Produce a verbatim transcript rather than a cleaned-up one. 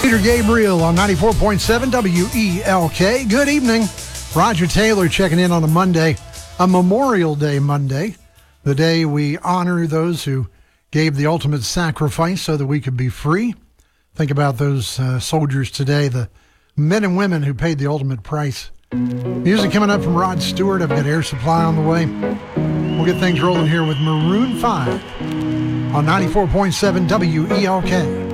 Peter Gabriel on ninety-four point seven W E L K. Good evening. Roger Taylor checking in on a Monday, a Memorial Day Monday, the day we honor those who gave the ultimate sacrifice so that we could be free. Think about those uh, soldiers today, the men and women who paid the ultimate price. Music coming up from Rod Stewart. I've got Air Supply on the way. We'll get things rolling here with Maroon five on ninety-four point seven W E L K.